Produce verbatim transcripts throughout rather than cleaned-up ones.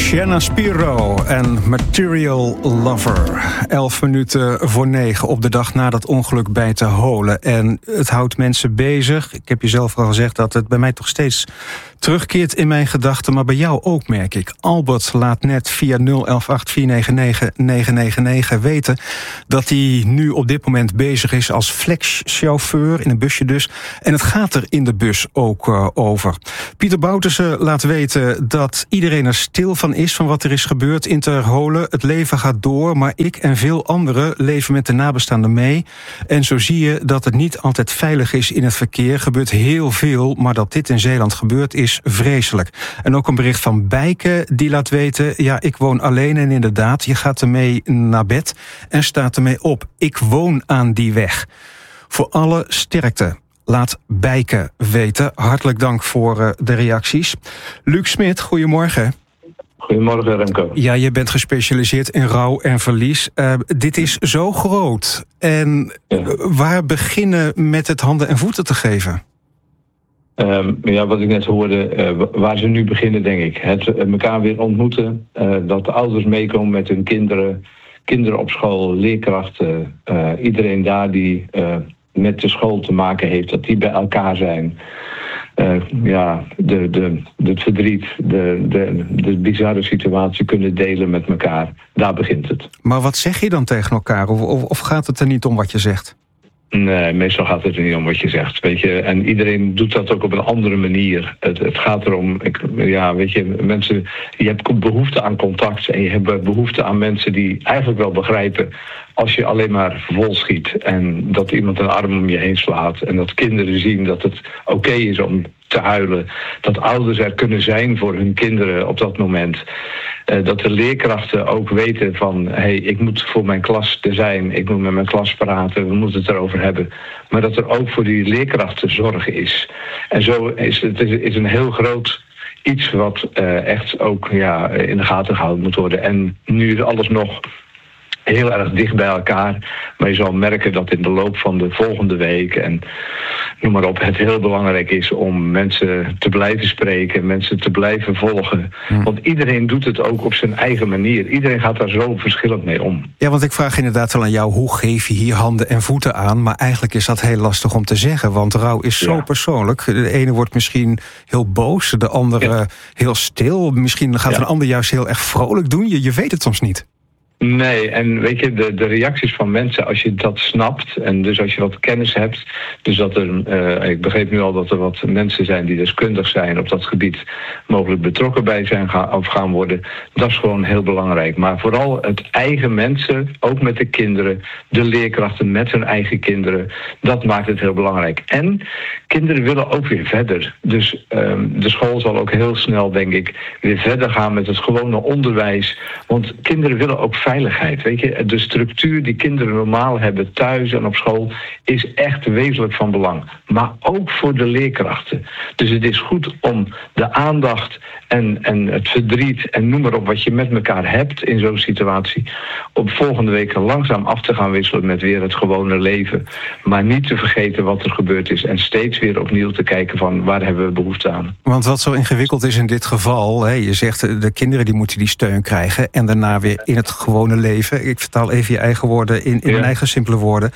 Shanna Spiro en Material Lover. Elf minuten voor negen op de dag na dat ongeluk bij Te Holen. En het houdt mensen bezig. Ik heb je zelf al gezegd dat het bij mij toch steeds terugkeert in mijn gedachten. Maar bij jou ook, merk ik. Albert laat net via nul elf acht vier negen negen negen negen negen weten dat hij nu op dit moment bezig is als flexchauffeur in een busje dus. En het gaat er in de bus ook uh, over. Pieter Bouterse laat weten dat iedereen er stil van is van wat er is gebeurd in Ter Holen. Het leven gaat door, maar ik en veel anderen leven met de nabestaanden mee. En zo zie je dat het niet altijd veilig is in het verkeer. Gebeurt heel veel, maar dat dit in Zeeland gebeurt is vreselijk. En ook een bericht van Bijke die laat weten, ja, ik woon alleen en inderdaad, je gaat ermee naar bed en staat ermee op. Ik woon aan die weg. Voor alle sterkte. Laat Bijke weten. Hartelijk dank voor uh, de reacties. Luc Smit, goedemorgen. Goedemorgen, Remco. Ja, je bent gespecialiseerd in rouw en verlies. Uh, dit is zo groot. En ja. Waar beginnen met het handen en voeten te geven? Um, ja, wat ik net hoorde, uh, waar ze nu beginnen, denk ik. Het uh, elkaar weer ontmoeten. Uh, dat de ouders meekomen met hun kinderen. Kinderen op school, leerkrachten. Uh, iedereen daar die uh, met de school te maken heeft, dat die bij elkaar zijn. Uh, ja, de, de, het verdriet, de, de, de bizarre situatie kunnen delen met elkaar. Daar begint het. Maar wat zeg je dan tegen elkaar? Of, of, of gaat het er niet om wat je zegt? Nee, meestal gaat het er niet om wat je zegt. Weet je, en iedereen doet dat ook op een andere manier. Het, het gaat erom, ik, ja, weet je, mensen, je hebt behoefte aan contact en je hebt behoefte aan mensen die eigenlijk wel begrijpen als je alleen maar vol schiet en dat iemand een arm om je heen slaat en dat kinderen zien dat het oké okay is om te huilen, dat ouders er kunnen zijn voor hun kinderen op dat moment. Uh, dat de leerkrachten ook weten van, hé, hey, ik moet voor mijn klas er zijn, ik moet met mijn klas praten, we moeten het erover hebben. Maar dat er ook voor die leerkrachten zorg is. En zo is het is een heel groot iets wat uh, echt ook ja, in de gaten gehouden moet worden. En nu is alles nog heel erg dicht bij elkaar. Maar je zal merken dat in de loop van de volgende week en noem maar op, het heel belangrijk is om mensen te blijven spreken, mensen te blijven volgen. Hmm. Want iedereen doet het ook op zijn eigen manier. Iedereen gaat daar zo verschillend mee om. Ja, want ik vraag inderdaad wel aan jou, hoe geef je hier handen en voeten aan? Maar eigenlijk is dat heel lastig om te zeggen, want rouw is zo ja. persoonlijk. De ene wordt misschien heel boos, de andere ja. heel stil. Misschien gaat ja. een ander juist heel erg vrolijk doen. Je, je weet het soms niet. Nee, en weet je, de, de reacties van mensen, als je dat snapt en dus als je wat kennis hebt, dus dat er, uh, ik begreep nu al dat er wat mensen zijn die deskundig zijn op dat gebied, mogelijk betrokken bij zijn gaan, of gaan worden, dat is gewoon heel belangrijk. Maar vooral het eigen mensen, ook met de kinderen, de leerkrachten met hun eigen kinderen, dat maakt het heel belangrijk. En kinderen willen ook weer verder. Dus um, de school zal ook heel snel, denk ik, weer verder gaan met het gewone onderwijs, want kinderen willen ook veiligheid, weet je. De structuur die kinderen normaal hebben thuis en op school is echt wezenlijk van belang. Maar ook voor de leerkrachten. Dus het is goed om de aandacht en, en het verdriet en noem maar op wat je met elkaar hebt in zo'n situatie, op volgende week langzaam af te gaan wisselen met weer het gewone leven. Maar niet te vergeten wat er gebeurd is en steeds weer opnieuw te kijken van waar hebben we behoefte aan. Want wat zo ingewikkeld is in dit geval, hè, je zegt de kinderen die moeten die steun krijgen en daarna weer in het gewone leven. Ik vertaal even je eigen woorden in, in ja. mijn eigen simpele woorden.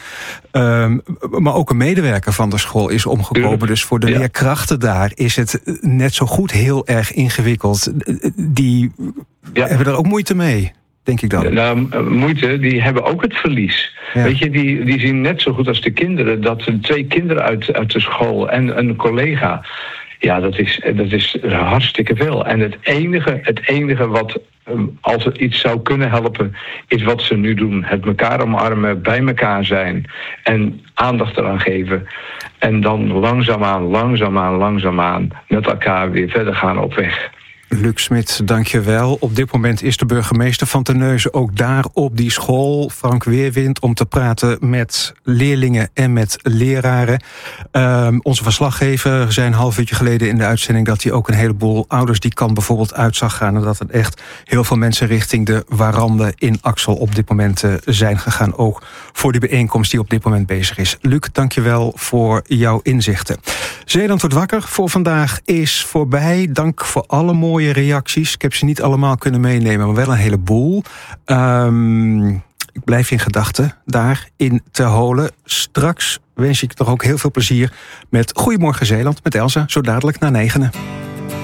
Um, maar ook een medewerker van de school is omgekomen. Ja. Dus voor de ja. leerkrachten daar is het net zo goed heel erg ingewikkeld. Die ja. hebben er ook moeite mee, denk ik dan. Ja, nou, moeite, die hebben ook het verlies. Ja. Weet je, die, die zien net zo goed als de kinderen dat twee kinderen uit, uit de school en een collega. Ja, dat is, dat is hartstikke veel. En het enige, het enige wat, als het iets zou kunnen helpen, is wat ze nu doen. Het elkaar omarmen, bij elkaar zijn en aandacht eraan geven. En dan langzaamaan, langzaamaan, langzaamaan met elkaar weer verder gaan op weg. Luc Smit, dank je wel. Op dit moment is de burgemeester van Terneuzen ook daar op die school, Frank Weerwind, om te praten met leerlingen en met leraren. Um, onze verslaggever zei een half uurtje geleden in de uitzending dat hij ook een heleboel ouders die kant bijvoorbeeld uit zag gaan en dat er echt heel veel mensen richting de Warande in Axel op dit moment uh, zijn gegaan. Ook voor die bijeenkomst die op dit moment bezig is. Luc, dank je wel voor jouw inzichten. Zeeland wordt wakker voor vandaag is voorbij. Dank voor alle mooie mooie reacties. Ik heb ze niet allemaal kunnen meenemen, maar wel een heleboel. Um, ik blijf in gedachten daar in Terholen. Straks wens ik toch ook heel veel plezier met Goedemorgen Zeeland met Elsa, zo dadelijk na negenen.